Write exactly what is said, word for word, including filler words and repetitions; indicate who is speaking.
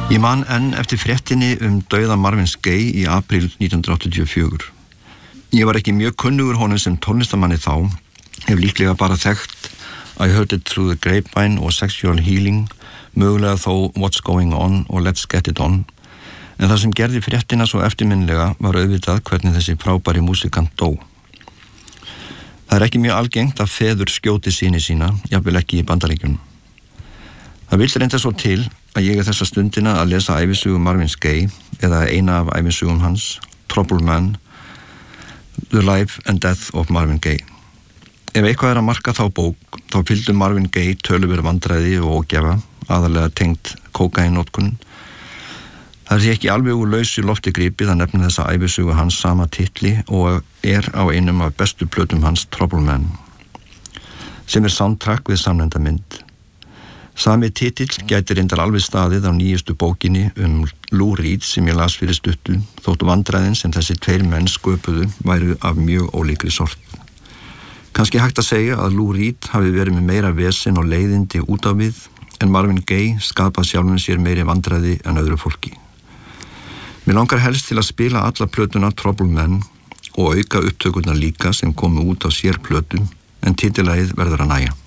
Speaker 1: Ég man enn eftir fréttinni um dauða Marvin Gaye í apríl nítján hundruð áttatíu og fjögur. Ég var ekki mjög kunnugur honum sem tónlistamanni þá, hef líklega bara þekkt I Heard It Through the Grapevine og Sexual Healing, mögulega þó What's Going On og Let's Get It On. En það sem gerði fréttina svo eftirminnilega var auðvitað hvernig þessi frábæri músikant dó. Það er ekki mjög algengt að feður skjóti syni sína, jafnvel ekki í Bandaríkjunum. Það vill reynda svo til að ég er þessa stundina að lesa ævisögu Marvin Gaye eða eina af ævisögum hans, Trouble Man, The Life and Death of Marvin Gaye. Ef eitthvað er að marka þá bók, þá fylgdu Marvin Gaye töluverð vandræði og ógæfa, aðalega tengt kókaínnotkun. Það er því ekki alveg úr lausu lofti gripið að nefna þessa ævisögu hans sama titli og er á einum af bestu plötum hans, Trouble Man, sem er soundtrack við samnefndamynd. Sami titill gæti reyndar alveg staðið á nýjustu bókinni um Lou Reed sem ég las fyrir stuttu, þótt vandræðin sem þessi tveir menn sköpuðu væru af mjög ólíkri sort. Kannski hægt að segja að Lou Reed hafi verið með meira vesen og leiðindi út af við, en Marvin Gaye skapað sjálfum sér meiri vandræði en öðru fólki. Mér langar helst til að spila alla plötuna Trouble Man og auka upptökurnar líka sem komu út á sér plötum, en titillagið verður að nægja.